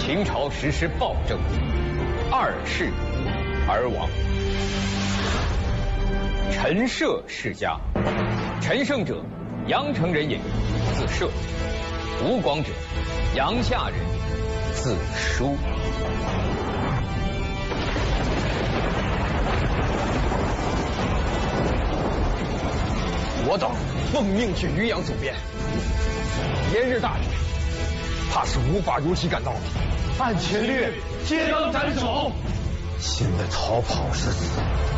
秦朝实施暴政，2世而亡。陈涉世家，陈胜者，阳城人也，字涉；吴广者，阳夏人也，字叔。 我等奉命去渔阳阻边，连日大雨，怕是无法如期赶到了。按前略，皆当斩首。 现在逃跑是死，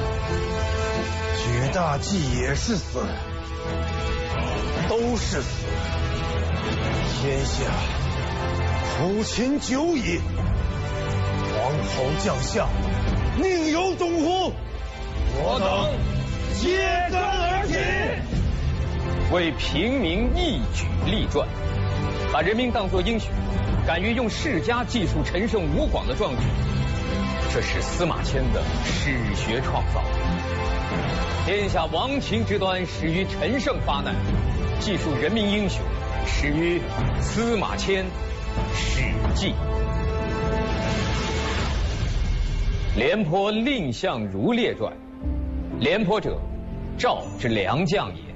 举大计也是死，都是死。天下苦秦久矣，王侯将相宁有种乎？我等揭竿而起。 为平民一举立传，把人民当作英雄，敢于用世家记述陈胜吴广的壮举，这是司马迁的史学创造。天下亡秦之端始于陈胜发难，记述人民英雄始于司马迁《史记》。廉颇蔺相如列传，廉颇者，赵之良将也。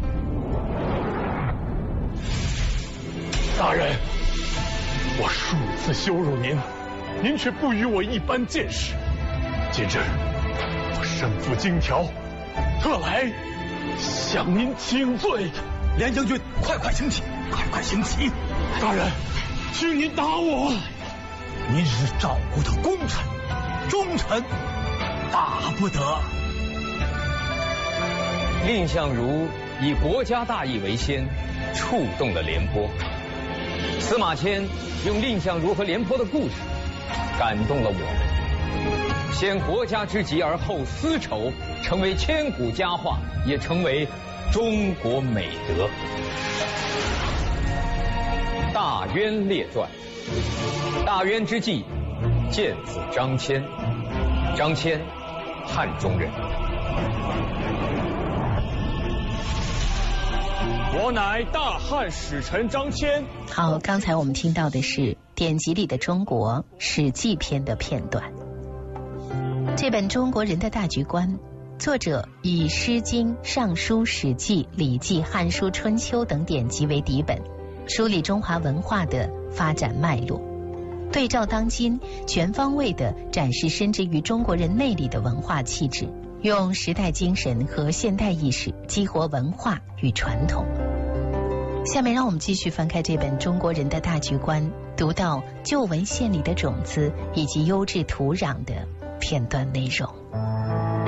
大人，我数次羞辱您，您却不予我一般见识。今日我身负荆条，特来向您请罪。 梁将军，快行起，快行起！ 大人，请您打我。 您是赵国的功臣、忠臣，打不得。 蔺相如以国家大义为先，触动了廉颇。司马迁用蔺相如和廉颇的故事感动了我们。先国家之急而后私仇，成为千古佳话，也成为中国美德。大渊列传，大渊之际，见子张骞。张骞，汉中人。 我乃大汉使臣张骞。 好，刚才我们听到的是典籍里的中国史记篇的片段。这本《中国人的大局观》，作者以《诗经》《尚书》《史记》《礼记》《汉书》《春秋》等典籍为底本，梳理中华文化的发展脉络，对照当今，全方位地展示深植于中国人内里的文化气质，用时代精神和现代意识激活文化与传统。下面让我们继续翻开这本《中国人的大局观》，读到旧文献里的种子以及优质土壤的片段内容。